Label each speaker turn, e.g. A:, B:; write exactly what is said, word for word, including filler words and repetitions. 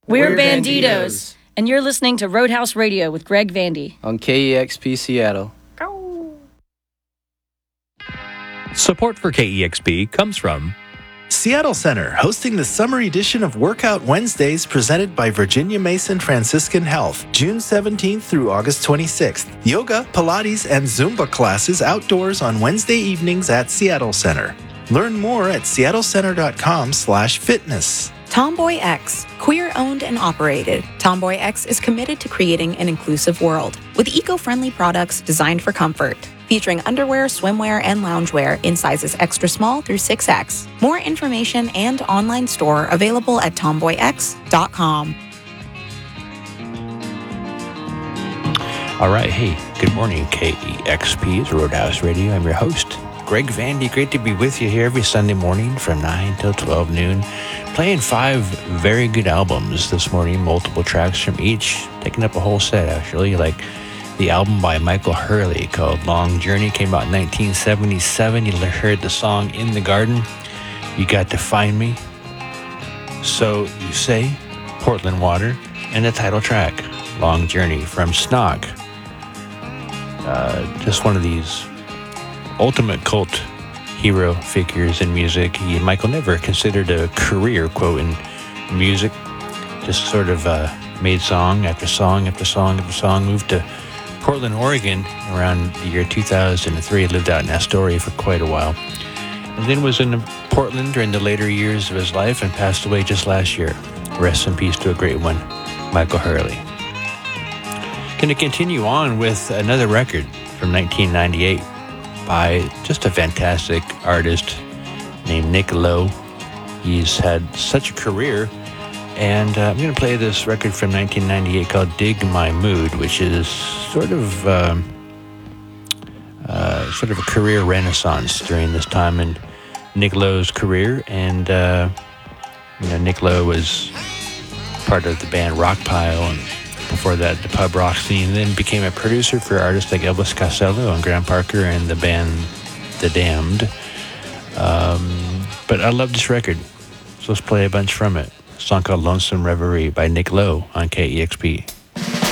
A: We're, We're Banditos. Banditos, and you're listening to Roadhouse Radio with Greg Vandy
B: on K E X P Seattle.
C: Support for K E X P comes from
D: Seattle Center, hosting the summer edition of Workout Wednesdays presented by Virginia Mason Franciscan Health, June seventeenth through August twenty-sixth. Yoga, Pilates, and Zumba classes outdoors on Wednesday evenings at Seattle Center. Learn more at seattlecenter.com slash fitness.
E: Tomboy X, queer-owned and operated. Tomboy X is committed to creating an inclusive world with eco-friendly products designed for comfort, featuring underwear, swimwear, and loungewear in sizes extra small through six X. More information and online store available at tomboy x dot com.
F: All right, hey, good morning, K E X P, it's Roadhouse Radio. I'm your host, Greg Vandy. Great to be with you here every Sunday morning from nine till twelve noon. Playing five very good albums this morning, multiple tracks from each, taking up a whole set, actually, like the album by Michael Hurley called Long Journey, came out in nineteen seventy-seven. You heard the song In the Garden, You Got to Find Me, So You Say, Portland Water, and the title track, Long Journey, from Snog. Uh, just one of these ultimate cult hero figures in music. He, Michael never considered a career, quote, in music, just sort of uh, made song after song after song after song, moved to Portland, Oregon around the year two thousand three, lived out in Astoria for quite a while, and then was in Portland during the later years of his life and passed away just last year. Rest in peace to a great one, Michael Hurley. Going to continue on with another record from nineteen ninety-eight by just a fantastic artist named Nick Lowe. He's had such a career. And uh, I'm going to play this record from nineteen ninety-eight called Dig My Mood, which is sort of um, uh, sort of a career renaissance during this time in Nick Lowe's career. And uh, you know, Nick Lowe was part of the band Rockpile, and before that the pub rock scene, and then became a producer for artists like Elvis Costello and Graham Parker and the band The Damned. Um, but I love this record, so let's play a bunch from it. A song called Lonesome Reverie by Nick Lowe on K E X P.